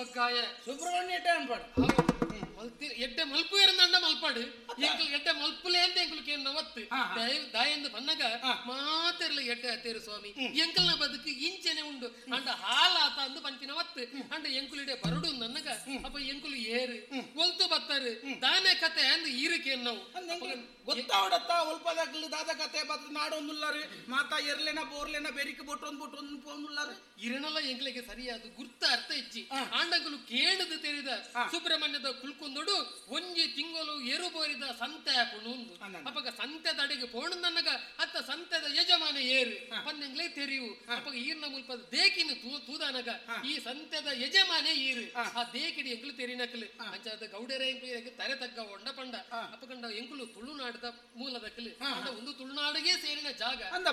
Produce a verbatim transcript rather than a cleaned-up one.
நமச்சிவாய சுப்பிரமணிய அன்பாடு ಎಡ್ಡೆ ಮಲ್ಪು ಇರಂದಂಡ ಮಲ್ಪಾಡು ಎಂಕಲ್ ಎಡ್ಡೆ ಮಲ್ಪುಲೆ ಅಂತ ಎಂಕಲ್ಗೆ ನವತ್ತು ದಾಯಂದು ಬನ್ನಗ ಮಾತಿರ್ಲ ಎಡ್ಡೆ ಅತ್ತೇರು ಸ್ವಾಮಿ ಎಂಕಲ್ನ ಬದುಕು ಇಂಚೆನೆ ಉಂಡು ಅಂಡ ಹಾಲಾತ ಅಂದು ಪಂಚಿನ ವತ್ತು ಅಂಡ ಎಂಕುಲಿಡೆ ಬರಡು ನನ್ನಗ ಅಪ್ಪ ಎಂಕುಲು ಏರು ಒಲ್ತು ಬತ್ತರು ದಾನೆ ಕತೆ ಅಂದು ಈರಿಕೆ ನಾವು ಗೊತ್ತಾವಡತ್ತ ಒಲ್ಪದಾಗ್ಲಿ ದಾದ ಕತೆ ಬತ್ತ ನಾಡೊಂದುಲ್ಲಾರು ಮಾತಾ ಎರ್ಲೆನ ಬೋರ್ಲೆನ ಬೆರಿಕೆ ಬೊಟ್ಟು ಒಂದು ಬೊಟ್ಟು ಒಂದು ಪೋಂದುಲ್ಲಾರು ಇರನಲ್ಲ ಎಂಕ್ಲಿಗೆ ಸರಿಯಾದ ಗುರ್ತ ಅರ್ಥ ಇಚ್ಚಿ ಆಂಡಂಕುಲು ಕೇಳದು ತೆರಿದ ಸುಬ್ರಹ್ಮಣ್ಯದ ಕುಲ್ಕೊಂದೊಡು ಒಂಜಿ ತಿಂಗಳು ಏರು ಬೋರಿದ ಸಂತೆ ಪುಣುಂದು ಅಪ್ಪಗ ಸಂತೆ ದಡೆಗೆ ಪೋಣ ನನಗ ಅತ್ತ ಸಂತೆದ ಯಜಮಾನ ಏರು ಪಂದೆಂಗ್ಲೇ ತೆರಿವು ಅಪ್ಪಗ ಈರ್ನ ಮುಲ್ಪದ ದೇಕಿನ ತೂದಾನಗ ಈ ಸಂತೆದ ಯಜಮಾನೆ ಈರು ಆ ದೇಕಿಡಿ ಎಂಕ್ಲು ತೆರಿನಕಲು ಅಂಚಾದ ಗೌಡರ ಎಂಕ್ಲಿಗೆ ತರೆ ತಗ್ಗ ಒಂಡ ಪಂಡ ಅಪ್ಪಗಂಡ ಎಂಕ್ಲು ತುಳುನಾಡದ ಮೂಲದಕ್ಕಲು ಒಂದು ತುಳುನಾಡಿಗೆ ಸೇರಿನ ಜಾಗ